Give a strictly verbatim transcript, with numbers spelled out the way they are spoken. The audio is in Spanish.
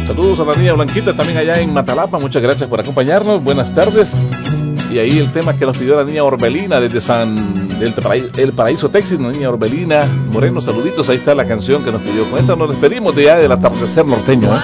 Saludos a la niña Blanquita también allá en Matalapa, muchas gracias por acompañarnos, buenas tardes. Y ahí el tema que nos pidió la niña Orbelina desde San del Paraíso, el Paraíso, Texas, la niña Orbelina Moreno, saluditos, ahí está la canción que nos pidió. Con esta nos despedimos de ya del atardecer norteño, ¿eh?